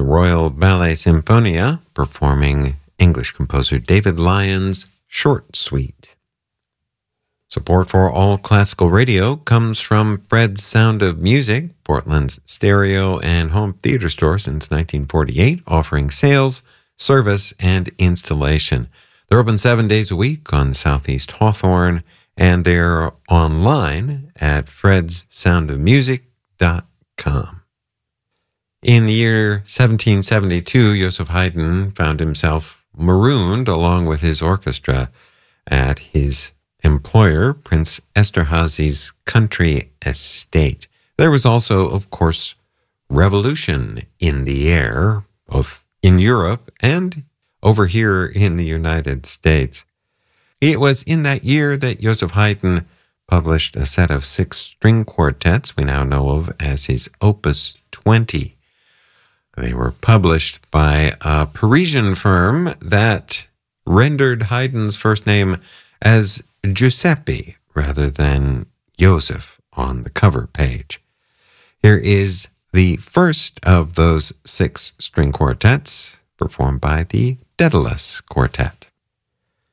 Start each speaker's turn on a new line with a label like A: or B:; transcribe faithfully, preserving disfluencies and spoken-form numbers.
A: Royal Ballet Symphonia, performing English composer David Lyon's Short Suite. Support for All Classical Radio comes from Fred's Sound of Music, Portland's stereo and home theater store since nineteen forty-eight, offering sales, service, and installation. They're open seven days a week on Southeast Hawthorne, and they're online at freds sound of music dot com. In the year seventeen seventy-two, Joseph Haydn found himself marooned along with his orchestra at his employer, Prince Esterhazy's country estate. There was also, of course, revolution in the air, both in Europe and over here in the United States. It was in that year that Joseph Haydn published a set of six string quartets we now know of as his Opus twenty. They were published by a Parisian firm that rendered Haydn's first name as Giuseppe rather than Joseph on the cover page. Here is the first of those six string quartets performed by the Daedalus Quartet.